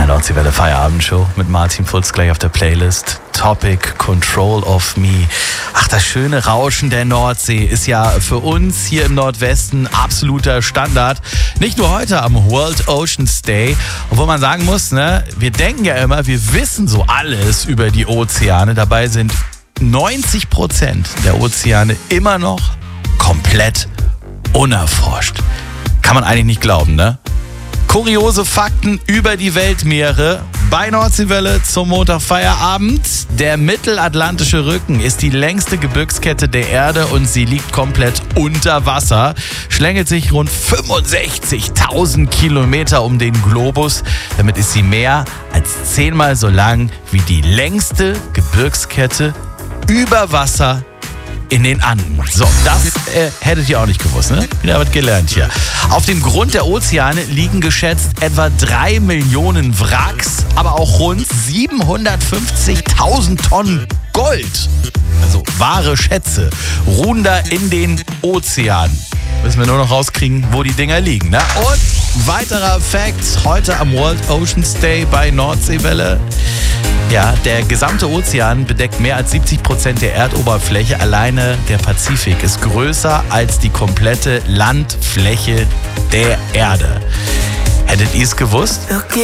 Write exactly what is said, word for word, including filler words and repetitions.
der Nordseewelle Feierabendshow mit Martin Putz gleich auf der Playlist. Topic Control of Me. Ach, das schöne Rauschen der Nordsee ist ja für uns hier im Nordwesten absoluter Standard. Nicht nur heute am World Oceans Day. Obwohl man sagen muss, ne, wir denken ja immer, wir wissen so alles über die Ozeane. Dabei sind neunzig Prozent der Ozeane immer noch komplett unerforscht. Kann man eigentlich nicht glauben, ne? Kuriose Fakten über die Weltmeere bei Nordseewelle zum Montagfeierabend. Der Mittelatlantische Rücken ist die längste Gebirgskette der Erde und sie liegt komplett unter Wasser. Schlängelt sich rund fünfundsechzigtausend Kilometer um den Globus. Damit ist sie mehr als zehnmal so lang wie die längste Gebirgskette über Wasser in den Anden. So, das äh, hättet ihr auch nicht gewusst, ne? Wieder was gelernt hier. Auf dem Grund der Ozeane liegen geschätzt etwa drei Millionen Wracks, aber auch rund siebenhundertfünfzigtausend Tonnen Gold. Also wahre Schätze ruhen da in den Ozeanen. Müssen wir nur noch rauskriegen, wo die Dinger liegen, ne? Und weiterer Fact, heute am World Oceans Day bei Nordseewelle. Ja, der gesamte Ozean bedeckt mehr als siebzig Prozent der Erdoberfläche. Alleine der Pazifik ist größer als die komplette Landfläche der Erde. Hättet ihr es gewusst? Okay.